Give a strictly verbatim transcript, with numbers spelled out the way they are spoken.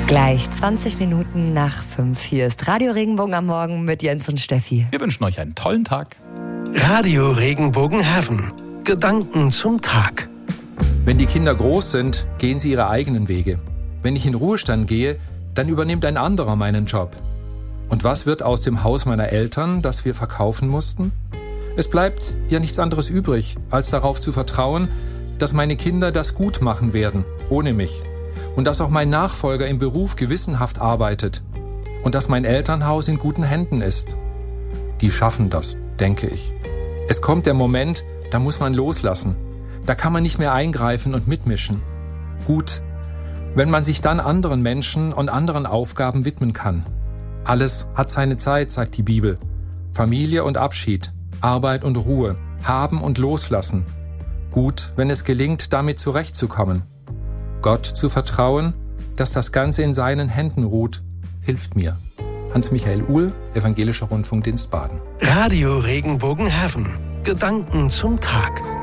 Gleich zwanzig Minuten nach fünf. Hier ist Radio Regenbogen am Morgen mit Jens und Steffi. Wir wünschen euch einen tollen Tag. Radio Regenbogen Heaven. Gedanken zum Tag. Wenn die Kinder groß sind, gehen sie ihre eigenen Wege. Wenn ich in Ruhestand gehe, dann übernimmt ein anderer meinen Job. Und was wird aus dem Haus meiner Eltern, das wir verkaufen mussten? Es bleibt ja nichts anderes übrig, als darauf zu vertrauen, dass meine Kinder das gut machen werden, ohne mich. Und dass auch mein Nachfolger im Beruf gewissenhaft arbeitet. Und dass mein Elternhaus in guten Händen ist. Die schaffen das, denke ich. Es kommt der Moment, da muss man loslassen. Da kann man nicht mehr eingreifen und mitmischen. Gut, wenn man sich dann anderen Menschen und anderen Aufgaben widmen kann. Alles hat seine Zeit, sagt die Bibel. Familie und Abschied, Arbeit und Ruhe, haben und loslassen. Gut, wenn es gelingt, damit zurechtzukommen. Gott zu vertrauen, dass das Ganze in seinen Händen ruht, hilft mir. Hans-Michael Uhl, Evangelischer Rundfunkdienst Baden. Radio Regenbogen Heaven. Gedanken zum Tag.